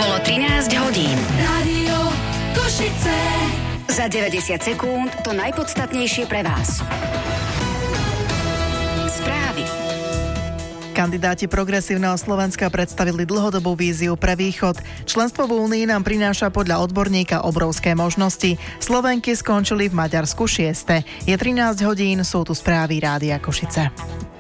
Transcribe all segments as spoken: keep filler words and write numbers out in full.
Bolo trinásť hodín. Rádio Košice. Za deväťdesiat sekúnd to najpodstatnejšie pre vás. Správy. Kandidáti Progresívneho Slovenska predstavili dlhodobú víziu pre východ. Členstvo v Únii nám prináša podľa odborníka obrovské možnosti. Slovenky skončili v Maďarsku šieste. Je trinásť hodín, sú tu správy Rádia Košice.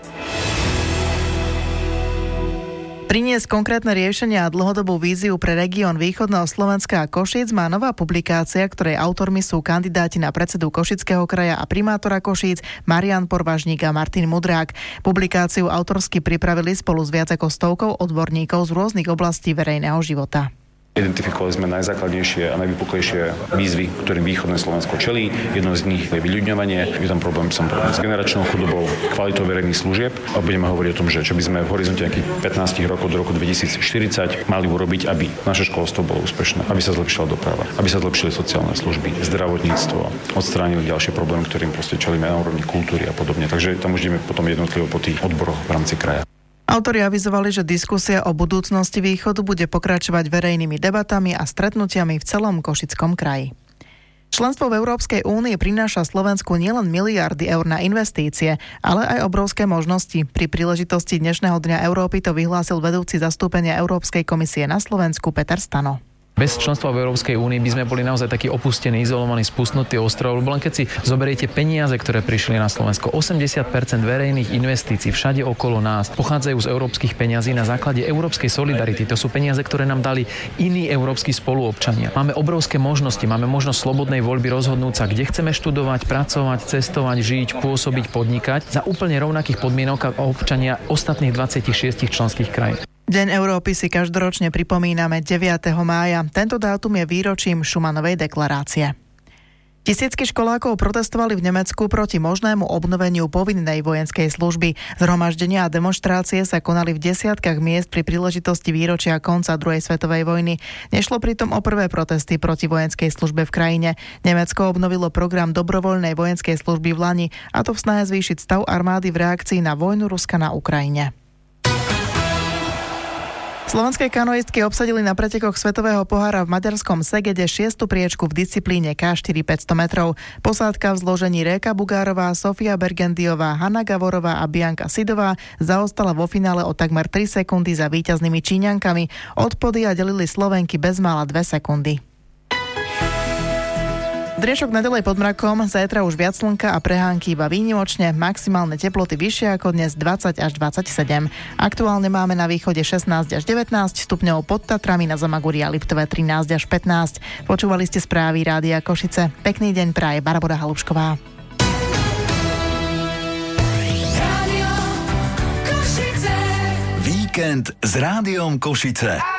Priniesť konkrétne riešenia a dlhodobú víziu pre región východného Slovenska a Košíc má nová publikácia, ktorej autormi sú kandidáti na predsedu Košického kraja a primátora Košíc Marián Porvažník a Martin Mudrák. Publikáciu autorsky pripravili spolu s viac ako stovkou odborníkov z rôznych oblastí verejného života. Identifikovali sme najzákladnejšie a najvypuklejšie výzvy, ktorým východné Slovensko čelí. Jedno z nich je vyľudňovanie. Je tam problém, som problém s generačnou chudobou, kvalitou verejných služieb. A budeme hovoriť o tom, že čo by sme v horizonte nejakých pätnásť rokov do roku dvetisícštyridsať mali urobiť, aby naše školstvo bolo úspešné, aby sa zlepšila doprava, aby sa zlepšili sociálne služby, zdravotníctvo, odstránili ďalšie problémy, ktorým proste čelíme na úrovni kultúry a podobne. Takže tam už ideme potom jednotlivo po tých odboroch v rámci kraja. Autori avizovali, že diskusia o budúcnosti východu bude pokračovať verejnými debatami a stretnutiami v celom Košickom kraji. Členstvo v Európskej únii prináša Slovensku nielen miliardy eur na investície, ale aj obrovské možnosti. Pri príležitosti dnešného dňa Európy to vyhlásil vedúci zastúpenia Európskej komisie na Slovensku Peter Stano. Bez členstva v Európskej únii by sme boli naozaj taký opustený, izolovaný, spustnutý ostrov. Lebo len keď si zoberiete peniaze, ktoré prišli na Slovensko, osemdesiat percent verejných investícií všade okolo nás pochádzajú z európskych peňazí na základe európskej solidarity. To sú peniaze, ktoré nám dali iní európski spoluobčania. Máme obrovské možnosti, máme možnosť slobodnej voľby rozhodnúť sa, kde chceme študovať, pracovať, cestovať, žiť, pôsobiť, podnikať za úplne rovnakých podmienok ako občania ostatných dvadsaťšesť členských krajín. Deň Európy si každoročne pripomíname deviateho mája. Tento dátum je výročím Schumannovej deklarácie. Tisícky školákov protestovali v Nemecku proti možnému obnoveniu povinnej vojenskej služby. Zhromaždenia a demonštrácie sa konali v desiatkách miest pri príležitosti výročia konca druhej svetovej vojny. Nešlo pritom o prvé protesty proti vojenskej službe v krajine. Nemecko obnovilo program dobrovoľnej vojenskej služby v lani, a to v snahe zvýšiť stav armády v reakcii na vojnu Ruska na Ukrajine. Slovenské kanoistky obsadili na pretekoch Svetového pohára v maďarskom Szegede šiestu priečku v disciplíne ká štyri päťsto metrov. Posádka v zložení Réka Bugárová, Sofia Bergendiová, Hanna Gavorová a Bianka Sidová zaostala vo finále o takmer tri sekundy za víťaznými Číňankami. Od podia delili Slovenky bezmála dve sekundy. Driešok naďalej pod mrakom, zajtra už viac slnka a prehánky iba výnimočne, maximálne teploty vyššie ako dnes dvadsať až dvadsaťsedem. Aktuálne máme na východe šestnásť až devätnásť stupňov, pod Tatrami na Zamaguri a Liptove trinásť až pätnásť. Počúvali ste správy Rádia Košice. Pekný deň praje Barbora Halušková. Rádio Košice. Víkend s Rádiom Košice.